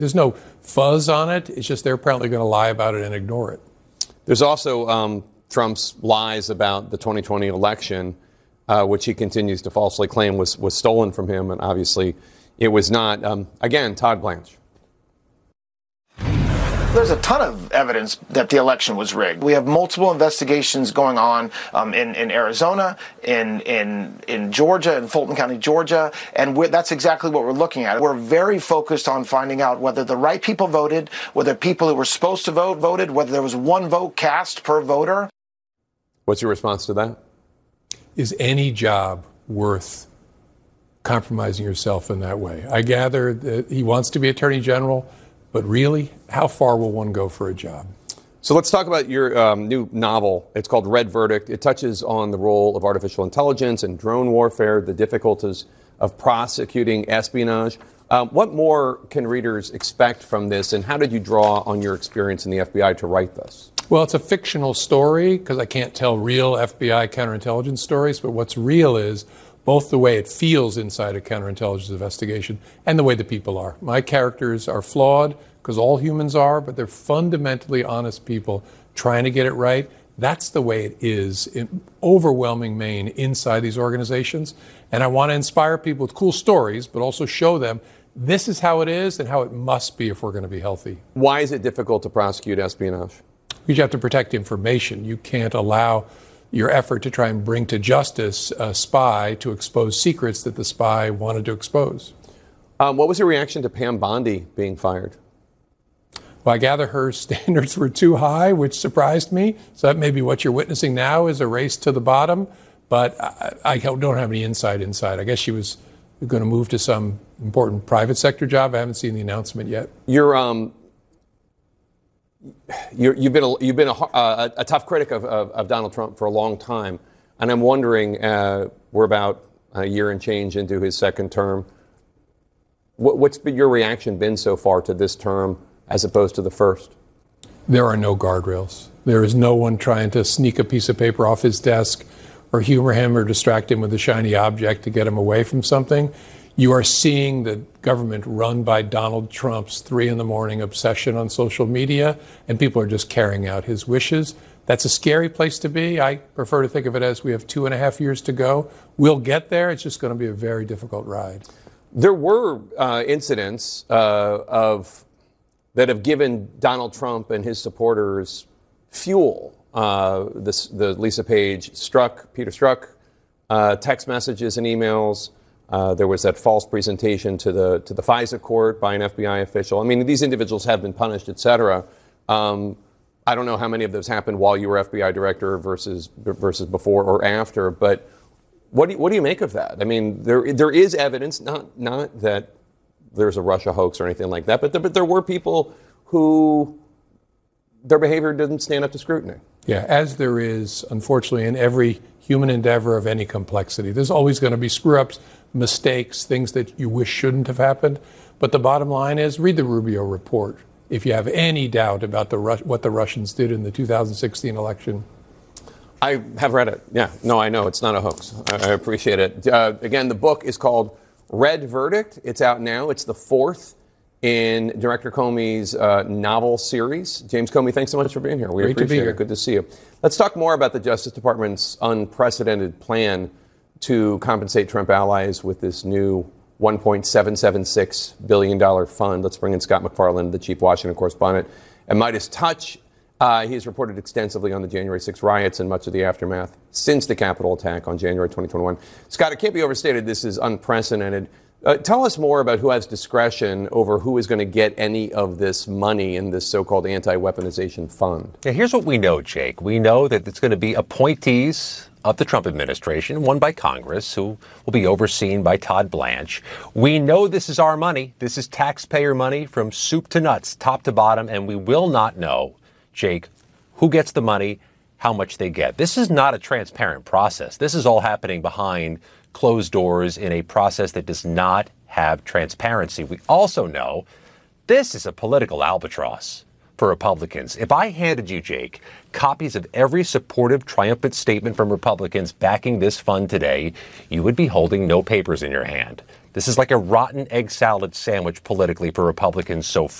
There's no fuzz on it. It's just they're apparently going to lie about it and ignore it. There's also Trump's lies about the 2020 election, which he continues to falsely claim was stolen from him. And obviously it was not. Again, Todd Blanche. There's a ton of evidence that the election was rigged. We have multiple investigations going on in Arizona, in Georgia, in Fulton County, Georgia, and that's exactly what we're looking at. We're very focused on finding out whether the right people voted, whether people who were supposed to vote voted, whether there was one vote cast per voter. What's your response to that? Is any job worth compromising yourself in that way? I gather that he wants to be Attorney General. But really, how far will one go for a job? So let's talk about your new novel. It's called Red Verdict. It touches on the role of artificial intelligence and drone warfare, the difficulties of prosecuting espionage. What more can readers expect from this, and how did you draw on your experience in the FBI to write this? Well, it's a fictional story because I can't tell real FBI counterintelligence stories, but what's real is both the way it feels inside a counterintelligence investigation and the way the people are. My characters are flawed, because all humans are, but they're fundamentally honest people trying to get it right. That's the way it is in overwhelming Maine inside these organizations. And I want to inspire people with cool stories, but also show them this is how it is and how it must be if we're going to be healthy. Why is it difficult to prosecute espionage? Because you have to protect information. You can't allow your effort to try and bring to justice a spy to expose secrets that the spy wanted to expose. What was your reaction to Pam Bondi being fired? Well, I gather her standards were too high, which surprised me. So that may be what you're witnessing now is a race to the bottom. But I don't have any inside. I guess she was going to move to some important private sector job. I haven't seen the announcement yet. You've been a tough critic of Donald Trump for a long time, and I'm wondering, we're about a year and change into his second term. What's been your reaction been so far to this term as opposed to the first? There are no guardrails. There is no one trying to sneak a piece of paper off his desk or humor him or distract him with a shiny object to get him away from something. You are seeing the government run by Donald Trump's 3 a.m. obsession on social media, and people are just carrying out his wishes. That's a scary place to be. I prefer to think of it as we have 2.5 years to go. We'll get there. It's just going to be a very difficult ride. There were incidents that have given Donald Trump and his supporters fuel. The Lisa Page Peter Strzok text messages and emails. There was that false presentation to the FISA court by an FBI official. I mean, these individuals have been punished, et cetera. I don't know how many of those happened while you were FBI director versus before or after, but what do you make of that? I mean, there is evidence, not that there's a Russia hoax or anything like that, but there were people who their behavior didn't stand up to scrutiny. Yeah, as there is, unfortunately, in every human endeavor of any complexity. There's always going to be screw-ups, mistakes, things that you wish shouldn't have happened. But the bottom line is, read the Rubio report. If you have any doubt about what the Russians did in the 2016 election. I have read it. Yeah, no, I know. It's not a hoax. I appreciate it. Again, the book is called Red Verdict. It's out now. It's the 4th in Director Comey's novel series. James Comey, thanks so much for being here. We appreciate it. Good to see you. Let's talk more about the Justice Department's unprecedented plan to compensate Trump allies with this new $1.776 billion fund. Let's bring in Scott MacFarlane, the chief Washington correspondent at Midas Touch. He has reported extensively on the January 6 riots and much of the aftermath since the Capitol attack on January 2021. Scott, it can't be overstated this is unprecedented. Tell us more about who has discretion over who is going to get any of this money in this so-called anti-weaponization fund. Yeah, here's what we know, Jake. We know that it's going to be appointees of the Trump administration, one by Congress, who will be overseen by Todd Blanche. We know this is our money. This is taxpayer money from soup to nuts, top to bottom, and we will not know, Jake, who gets the money, how much they get. This is not a transparent process. This is all happening behind closed doors in a process that does not have transparency. We also know this is a political albatross for Republicans. If I handed you, Jake, copies of every supportive, triumphant statement from Republicans backing this fund today, you would be holding no papers in your hand. This is like a rotten egg salad sandwich politically for Republicans so